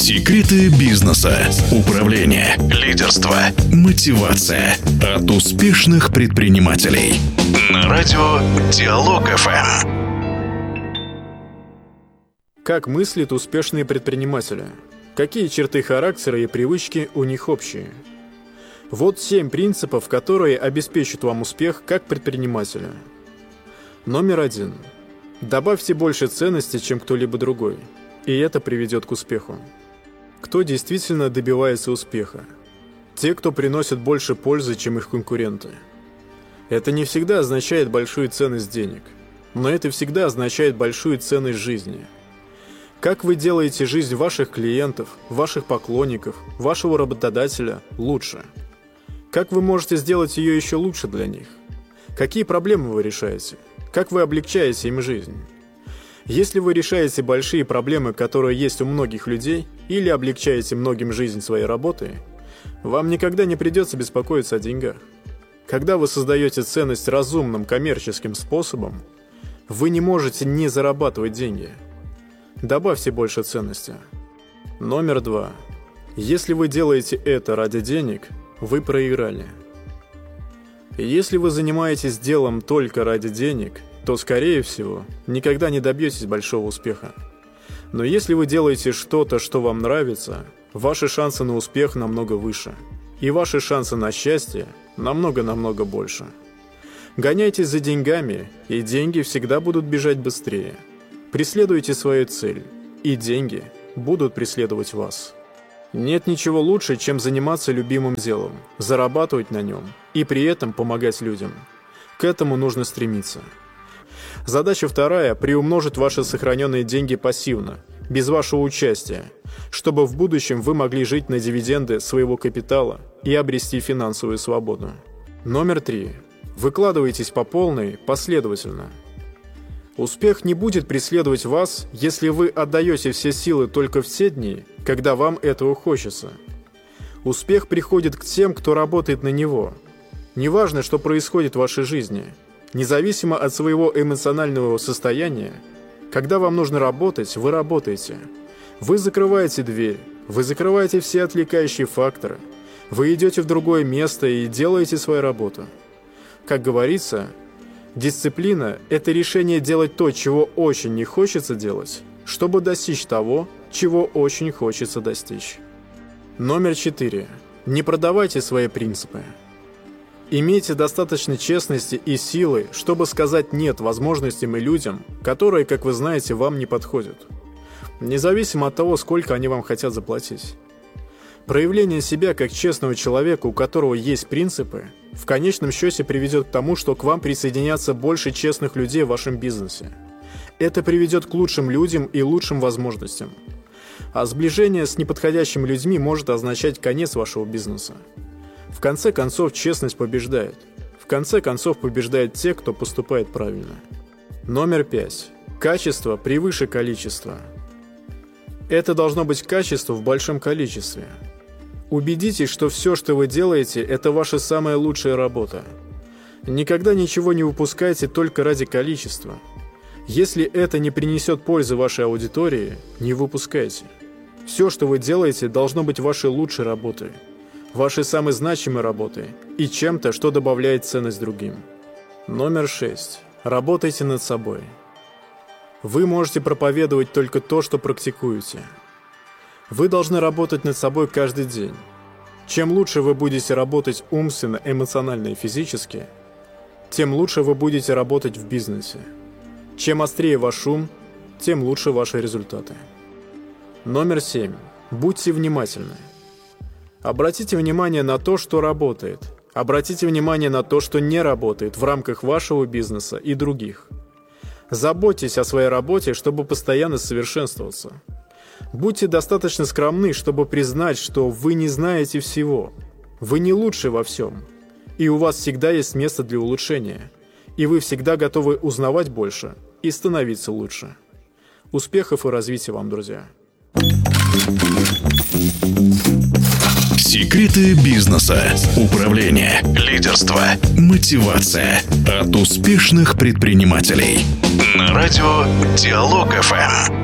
Секреты бизнеса, управления, лидерства, мотивация от успешных предпринимателей. На радио Диалог ФМ. Как мыслят успешные предприниматели? Какие черты характера и привычки у них общие? Вот 7 принципов, которые обеспечат вам успех как предпринимателя. Номер 1. Добавьте больше ценности, чем кто-либо другой, и это приведет к успеху. Кто действительно добивается успеха? Те, кто приносит больше пользы, чем их конкуренты. Это не всегда означает большую ценность денег, но это всегда означает большую ценность жизни. Как вы делаете жизнь ваших клиентов, ваших поклонников, вашего работодателя лучше? Как вы можете сделать ее еще лучше для них? Какие проблемы вы решаете? Как вы облегчаете им жизнь? Если вы решаете большие проблемы, которые есть у многих людей, или облегчаете многим жизнь своей работой, вам никогда не придется беспокоиться о деньгах. Когда вы создаете ценность разумным коммерческим способом, вы не можете не зарабатывать деньги. Добавьте больше ценности. Номер 2. Если вы делаете это ради денег, вы проиграли. Если вы занимаетесь делом только ради денег, то, скорее всего, никогда не добьетесь большого успеха. Но если вы делаете что-то, что вам нравится, ваши шансы на успех намного выше, и ваши шансы на счастье намного-намного больше. Гоняйтесь за деньгами, и деньги всегда будут бежать быстрее. Преследуйте свою цель, и деньги будут преследовать вас. Нет ничего лучше, чем заниматься любимым делом, зарабатывать на нем и при этом помогать людям. К этому нужно стремиться. Задача вторая – приумножить ваши сохраненные деньги пассивно, без вашего участия, чтобы в будущем вы могли жить на дивиденды своего капитала и обрести финансовую свободу. Номер 3. Выкладывайтесь по полной, последовательно. Успех не будет преследовать вас, если вы отдаете все силы только в те дни, когда вам этого хочется. Успех приходит к тем, кто работает на него. Неважно, что происходит в вашей жизни, независимо от своего эмоционального состояния, когда вам нужно работать, вы работаете. Вы закрываете дверь, вы закрываете все отвлекающие факторы, вы идете в другое место и делаете свою работу. Как говорится, дисциплина – это решение делать то, чего очень не хочется делать, чтобы достичь того, чего очень хочется достичь. Номер 4. Не продавайте свои принципы. Имейте достаточно честности и силы, чтобы сказать «нет» возможностям и людям, которые, как вы знаете, вам не подходят. Независимо от того, сколько они вам хотят заплатить. Проявление себя как честного человека, у которого есть принципы, в конечном счете приведет к тому, что к вам присоединятся больше честных людей в вашем бизнесе. Это приведет к лучшим людям и лучшим возможностям. А сближение с неподходящими людьми может означать конец вашего бизнеса. В конце концов, честность побеждает. В конце концов, побеждают те, кто поступает правильно. Номер 5. Качество превыше количества. Это должно быть качество в большом количестве. Убедитесь, что все, что вы делаете, это ваша самая лучшая работа. Никогда ничего не выпускайте только ради количества. Если это не принесет пользы вашей аудитории, не выпускайте. Все, что вы делаете, должно быть вашей лучшей работой, вашей самой значимой работой и чем-то, что добавляет ценность другим. Номер 6. Работайте над собой. Вы можете проповедовать только то, что практикуете. Вы должны работать над собой каждый день. Чем лучше вы будете работать умственно, эмоционально и физически, тем лучше вы будете работать в бизнесе. Чем острее ваш ум, тем лучше ваши результаты. Номер 7. Будьте внимательны. Обратите внимание на то, что работает. Обратите внимание на то, что не работает в рамках вашего бизнеса и других. Заботьтесь о своей работе, чтобы постоянно совершенствоваться. Будьте достаточно скромны, чтобы признать, что вы не знаете всего. Вы не лучший во всем. И у вас всегда есть место для улучшения. И вы всегда готовы узнавать больше и становиться лучше. Успехов и развития вам, друзья! Секреты бизнеса, управления, лидерства, мотивация от успешных предпринимателей. На радио Диалог ФМ.